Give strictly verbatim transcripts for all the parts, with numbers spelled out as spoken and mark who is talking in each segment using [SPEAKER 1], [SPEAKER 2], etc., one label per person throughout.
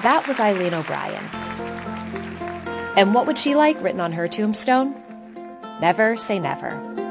[SPEAKER 1] That was Eileen O'Brien. And what would she like written on her tombstone? Never say never.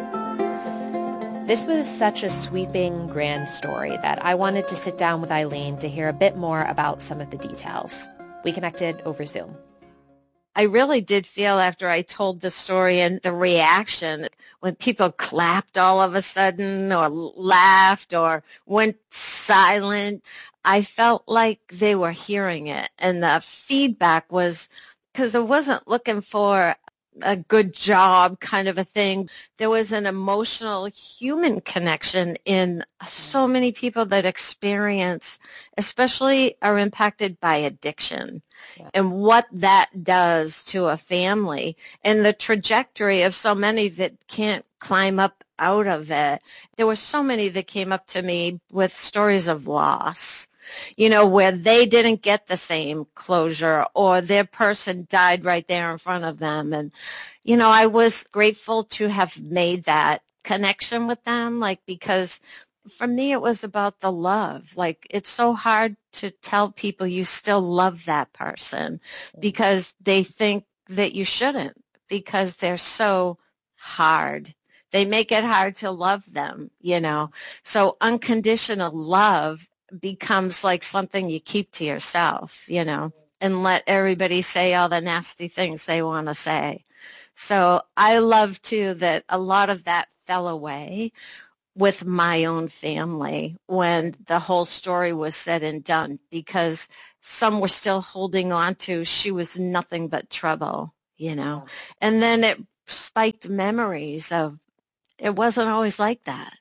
[SPEAKER 1] This was such a sweeping, grand story that I wanted to sit down with Eileen to hear a bit more about some of the details. We connected over Zoom.
[SPEAKER 2] I really did feel after I told the story and the reaction when people clapped all of a sudden or laughed or went silent, I felt like they were hearing it. And the feedback was because I wasn't looking for a good job kind of a thing. There was an emotional human connection in so many people that experience, especially are impacted by addiction. Yeah. And what that does to a family and the trajectory of so many that can't climb up out of it. There were so many that came up to me with stories of loss, you know, where they didn't get the same closure or their person died right there in front of them. And, you know, I was grateful to have made that connection with them, like, because for me, it was about the love. Like, it's so hard to tell people you still love that person because they think that you shouldn't, because they're so hard. They make it hard to love them, you know. So unconditional love becomes like something you keep to yourself, you know, and let everybody say all the nasty things they want to say. So I love, too, that a lot of that fell away with my own family when the whole story was said and done, because some were still holding on to she was nothing but trouble, you know. And then it spiked memories of it wasn't always like that.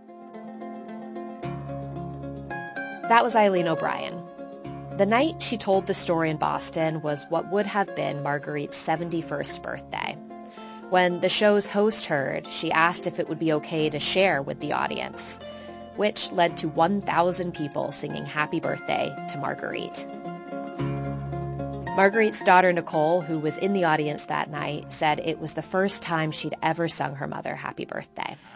[SPEAKER 1] That was Eileen O'Brien. The night she told the story in Boston was what would have been Marguerite's seventy-first birthday. When the show's host heard, she asked if it would be okay to share with the audience, which led to one thousand people singing happy birthday to Marguerite. Marguerite's daughter, Nicole, who was in the audience that night, said it was the first time she'd ever sung her mother happy birthday.